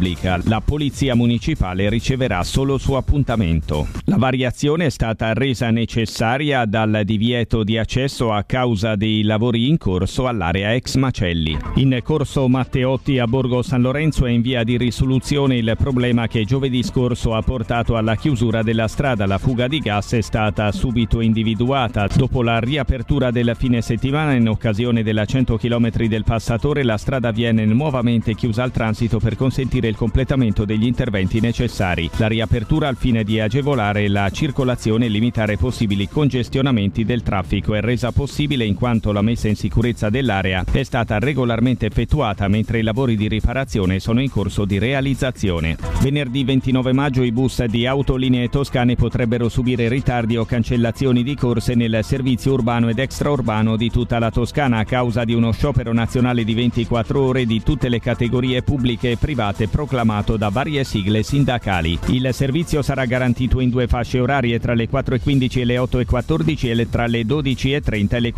pubblica. La polizia municipale riceverà solo su appuntamento. La variazione è stata resa necessaria dal divieto di accesso a causa dei lavori in corso all'area ex Macelli. In corso Matteotti a Borgo San Lorenzo è in via di risoluzione il problema che giovedì scorso ha portato alla chiusura della strada. La fuga di gas è stata subito individuata. Dopo la riapertura del fine settimana, in occasione della 100 km del passatore, la strada viene nuovamente chiusa al transito per consentire il completamento degli interventi necessari. La riapertura al fine di agevolare la circolazione e limitare possibili congestionamenti del traffico è resa possibile in quanto la messa in sicurezza dell'area è stata regolarmente effettuata, mentre i lavori di riparazione sono in corso di realizzazione. Venerdì 29 maggio i bus di Autolinee Toscane potrebbero subire ritardi o cancellazioni di corse nel servizio urbano ed extraurbano di tutta la Toscana a causa di uno sciopero nazionale di 24 ore di tutte le categorie pubbliche e private proclamato da varie sigle sindacali. Il servizio sarà garantito in due fasce orarie tra le 4:15 e le 8:14 e tra le 12:30 e le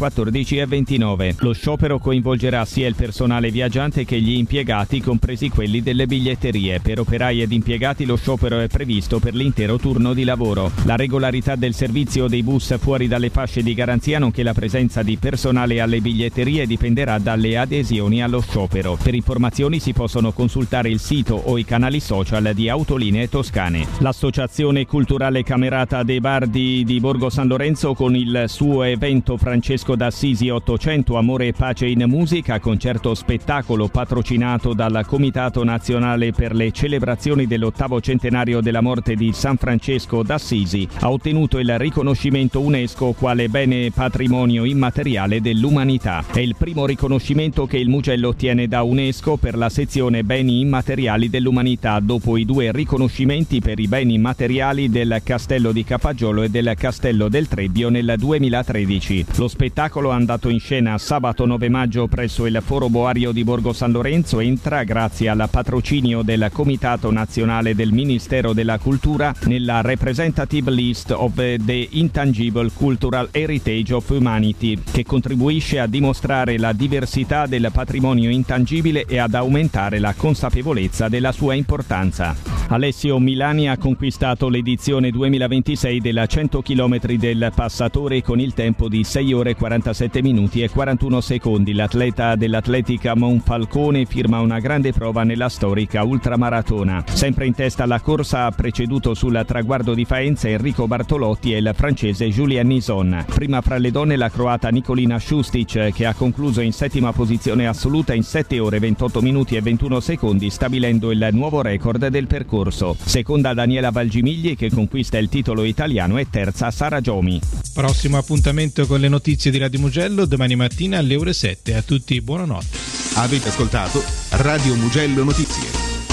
14:29. Lo sciopero coinvolgerà sia il personale viaggiante che gli impiegati, compresi quelli delle biglietterie. Per operai ed impiegati lo sciopero è previsto per l'intero turno di lavoro. La regolarità del servizio dei bus fuori dalle fasce di garanzia, nonché la presenza di personale alle biglietterie, dipenderà dalle adesioni allo sciopero. Per informazioni si possono consultare il sito o i canali social di Autolinee Toscane. L'Associazione Culturale Camerata dei Bardi di Borgo San Lorenzo, con il suo evento Francesco d'Assisi 800 Amore e Pace in Musica, concerto spettacolo patrocinato dal Comitato Nazionale per le celebrazioni dell'8° centenario della morte di San Francesco d'Assisi, ha ottenuto il riconoscimento UNESCO quale bene patrimonio immateriale dell'umanità. È il primo riconoscimento che il Mugello ottiene da UNESCO per la sezione beni immateriali dell'umanità, dopo i 2 riconoscimenti per i beni immateriali del Castello di Capaggiolo e del Castello del Trebbio nel 2013. Lo spettacolo, andato in scena sabato 9 maggio presso il Foro Boario di Borgo San Lorenzo, entra grazie al patrocinio del Comitato Nazionale del Ministero della Cultura nella Representative List of the Intangible Cultural Heritage of Humanity, che contribuisce a dimostrare la diversità del patrimonio intangibile e ad aumentare la consapevolezza della sua importanza. Alessio Milani ha conquistato l'edizione 2026 della 100 km del passatore con il tempo di 6 ore 47 minuti e 41 secondi. L'atleta dell'Atletica Monfalcone firma una grande prova nella storica ultramaratona. Sempre in testa alla corsa, ha preceduto sul traguardo di Faenza Enrico Bartolotti e il francese Julien Nison. Prima fra le donne la croata Nikolina Šustic, che ha concluso in 7ª posizione assoluta in 7 ore 28 minuti e 21 secondi, stabilendo il nuovo record del percorso. Seconda Daniela Valgimigli, che conquista il titolo italiano, e terza Sara Giomi. Prossimo appuntamento con le notizie di Radio Mugello domani mattina alle ore 7. A tutti buonanotte. Avete ascoltato Radio Mugello Notizie.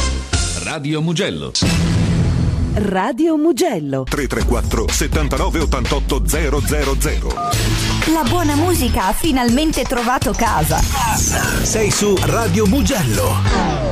Radio Mugello. Radio Mugello 334 79 88 000. La buona musica ha finalmente trovato casa. Sei su Radio Mugello.